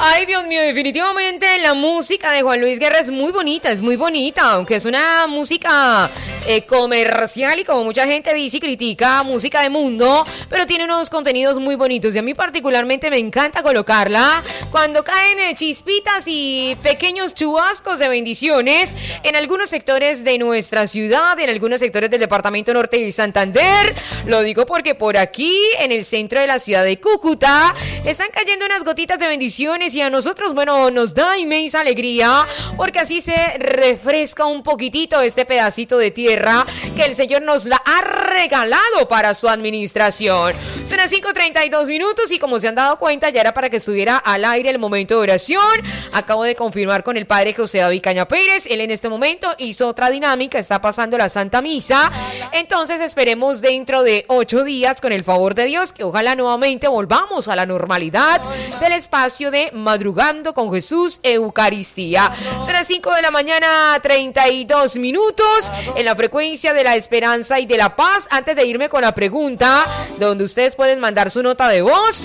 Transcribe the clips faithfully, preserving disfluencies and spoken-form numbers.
Ay, Dios mío, definitivamente la música de Juan Luis Guerra es muy bonita, es muy bonita, aunque es una música eh, comercial y como mucha gente dice y critica, música de mundo, pero tiene unos contenidos muy bonitos y a mí particularmente me encanta colocarla cuando caen eh, chispitas y pequeños chubascos de bendiciones en algunos sectores de nuestra ciudad, en algunos sectores del departamento norte de Santander. Lo digo porque por aquí, en el centro de la ciudad de Cúcuta, están cayendo unas gotitas de bendiciones y a nosotros, bueno, nos da inmensa alegría porque así se refresca un poquitito este pedacito de tierra que el Señor nos la ha regalado para su administración. Son las cinco treinta y dos minutos y como se han dado cuenta, ya era para que estuviera al aire el momento de oración. Acabo de confirmar con el padre José David Caña Pérez. Él en este momento hizo otra dinámica, está pasando la Santa Misa. Entonces esperemos dentro de ocho días, con el favor de Dios, que ojalá nuevamente volvamos a la normalidad del espacio de Madrugando con Jesús Eucaristía. Son las cinco de la mañana, treinta y dos minutos, en la frecuencia de la esperanza y de la paz. Antes de irme con la pregunta, donde ustedes pueden mandar su nota de voz,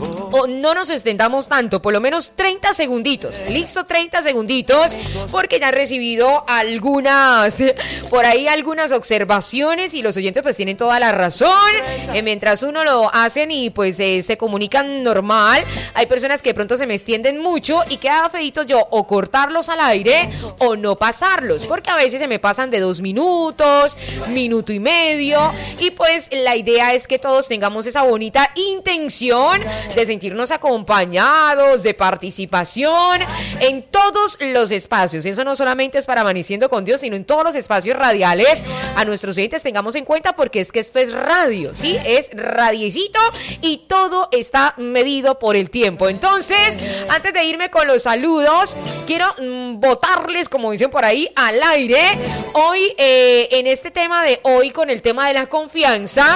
o no nos extendamos tanto, por lo menos treinta segunditos, listo, treinta segunditos, porque ya han recibido algunas, por ahí algunas observaciones y los oyentes pues tienen toda la razón. Eh, mientras uno lo hacen y pues eh, se comunican normal, hay personas que de pronto se me extienden mucho y queda feito yo o cortarlos al aire o no pasarlos, porque a veces se me pasan de dos minutos, minuto y medio, y pues la idea es que todos tengamos esa bonita intención de sentirnos acompañados, de participación en todos los espacios. Eso no solamente es para Amaneciendo con Dios, sino en todos los espacios radiales. A nuestros oyentes tengamos en cuenta porque es que esto es radio, ¿sí? Es radiecito y todo está medido por el tiempo. Entonces, antes de irme con los saludos, quiero mmm, botarles, como dicen por ahí, al aire. Hoy, eh, en este tema de hoy, con el tema de la confianza,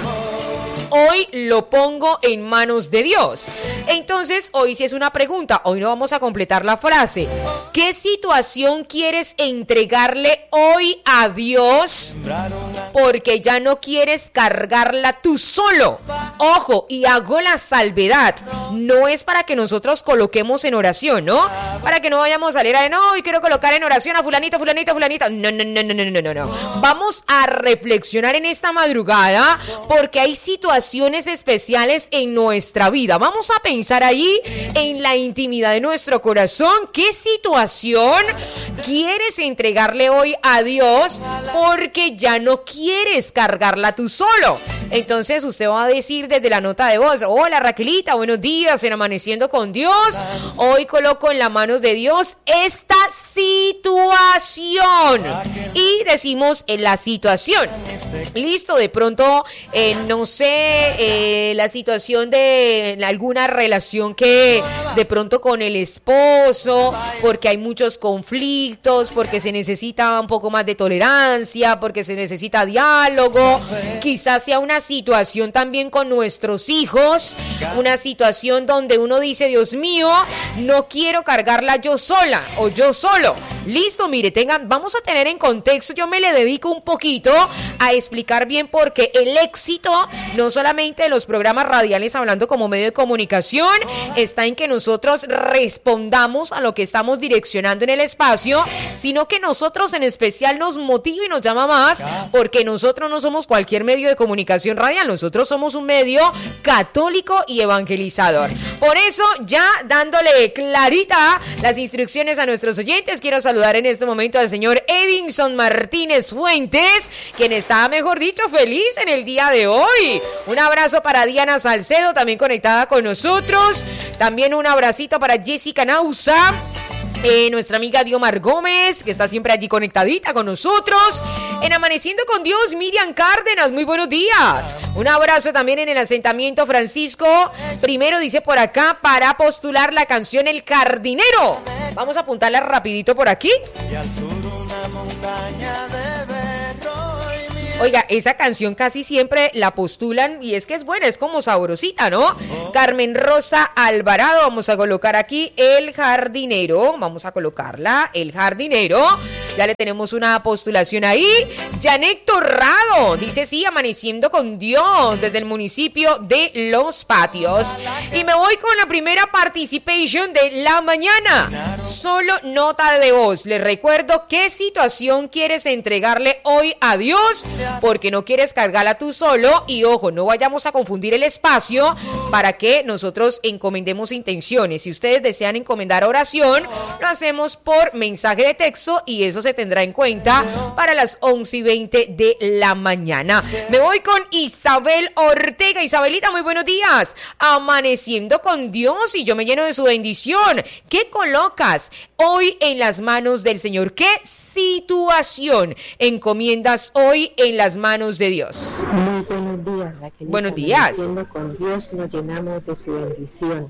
hoy lo pongo en manos de Dios. Entonces, hoy sí es una pregunta. Hoy no vamos a completar la frase. ¿Qué situación quieres entregarle hoy a Dios? Porque ya no quieres cargarla tú solo. Ojo, y hago la salvedad. No es para que nosotros coloquemos en oración, ¿no? Para que no vayamos a salir a no, y quiero colocar en oración a fulanito, fulanito, fulanita. No, no, no, no, no, no, no, no. Vamos a reflexionar en esta madrugada porque hay situaciones especiales en nuestra vida. Vamos a pensar ahí en la intimidad de nuestro corazón. ¿Qué situación quieres entregarle hoy a Dios porque ya no quieres cargarla tú solo? Entonces usted va a decir desde la nota de voz: hola Raquelita, buenos días en Amaneciendo con Dios. Hoy coloco en las manos de Dios esta situación. Y decimos en la situación. Listo, de pronto, eh, no sé, eh, la situación de alguna relación que de pronto con el esposo, porque hay muchos conflictos, porque se necesita un poco más de tolerancia, porque se necesita diálogo. Quizás sea una situación también con nuestros hijos, una situación donde uno dice: Dios mío, no quiero cargarla yo sola o yo solo. Listo, mire, tengan, vamos a tener en contexto, yo me le dedico un poquito a explicar bien porque el éxito no solamente de los programas radiales hablando como medio de comunicación está en que nosotros respondamos a lo que estamos direccionando en el espacio, sino que nosotros en especial nos motiva y nos llama más porque nosotros no somos cualquier medio de comunicación radial, nosotros somos un medio católico y evangelizador. Por eso, ya dándole clarita las instrucciones a nuestros oyentes, quiero saludar en este momento al señor Edinson Martínez Fuentes, quien está, mejor dicho, feliz en el día de hoy. Un abrazo para Diana Salcedo, también conectada con nosotros. También un abracito para Jessica Nausa. Eh, nuestra amiga Diomar Gómez, que está siempre allí conectadita con nosotros. En Amaneciendo con Dios, Miriam Cárdenas, muy buenos días. Un abrazo también en el asentamiento Francisco. Primero dice por acá, para postular la canción El Jardinero. Vamos a apuntarla rapidito por aquí. Y al sur una montaña de vento y miel. Oiga, esa canción casi siempre la postulan y es que es buena, es como sabrosita, ¿no? Oh. Carmen Rosa Alvarado, vamos a colocar aquí El Jardinero, vamos a colocarla, El Jardinero. Ya le tenemos una postulación ahí. Janet Torrado dice sí, amaneciendo con Dios desde el municipio de Los Patios. Y me voy con la primera participation de la mañana. Solo nota de voz. Les recuerdo qué situación quieres entregarle hoy a Dios, porque no quieres cargarla tú solo. Y ojo, no vayamos a confundir el espacio para que nosotros encomendemos intenciones. Si ustedes desean encomendar oración, lo hacemos por mensaje de texto y eso se tendrá en cuenta para las once y veinte de la mañana. Me voy con Isabel Ortega. Isabelita, muy buenos días. Amaneciendo con Dios y yo me lleno de su bendición. ¿Qué colocas hoy en las manos del Señor? ¿Qué situación encomiendas hoy en las manos de Dios? Muy buenos días, Raquelita. Buenos días. Amaneciendo con Dios nos llenamos de su bendición.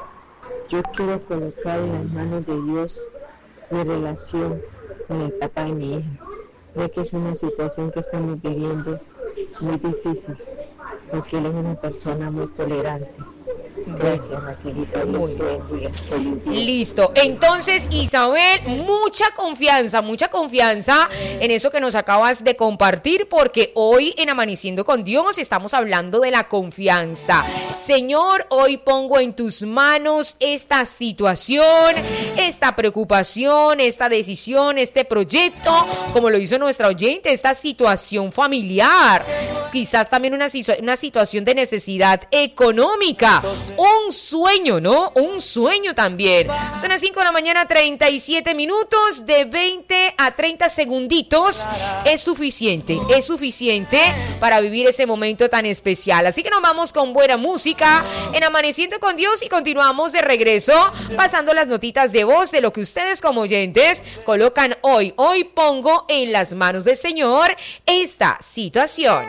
Yo quiero colocar en las manos de Dios mi relación con el papá de mi hija, ya que es una situación que estamos viviendo muy difícil, porque él es una persona muy tolerante. Gracias, Raquelita. Dios te bendiga. Listo. Entonces, Isabel, mucha confianza, mucha confianza en eso que nos acabas de compartir, porque hoy en Amaneciendo con Dios estamos hablando de la confianza. Señor, hoy pongo en tus manos esta situación, esta preocupación, esta decisión, este proyecto, como lo hizo nuestra oyente, esta situación familiar, quizás también una, una situación de necesidad económica. Un sueño, ¿no? Un sueño también. Son las cinco de la mañana, treinta y siete minutos, de veinte a treinta segunditos. Es suficiente, es suficiente para vivir ese momento tan especial. Así que nos vamos con buena música en Amaneciendo con Dios y continuamos de regreso pasando las notitas de voz de lo que ustedes como oyentes colocan hoy. Hoy pongo en las manos del Señor esta situación.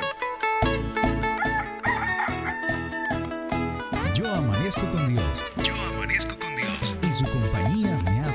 Yo amanezco con Dios. Yo amanezco con Dios. Y su